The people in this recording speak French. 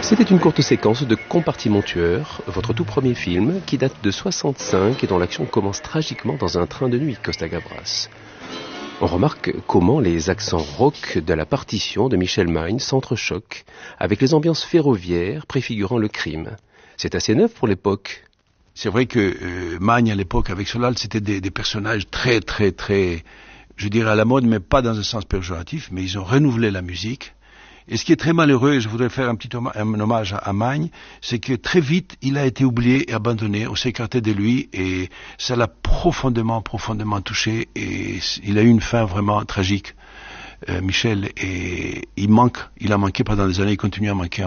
C'était une courte séquence de Compartiment tueur, votre tout premier film qui date de 65 et dont l'action commence tragiquement dans un train de nuit, Costa Gavras. On remarque comment les accents rock de la partition de Michel Magne s'entrechoquent avec les ambiances ferroviaires préfigurant le crime. C'est assez neuf pour l'époque. C'est vrai que Magne à l'époque avec Solal c'était des personnages très, je dirais à la mode, mais pas dans un sens péjoratif, mais ils ont renouvelé la musique. Et ce qui est très malheureux, et je voudrais faire un hommage à Magne, c'est que très vite, il a été oublié et abandonné, on s'est écarté de lui, et ça l'a profondément touché, et il a eu une fin vraiment tragique, Michel, et il a manqué pendant des années, il continue à manquer.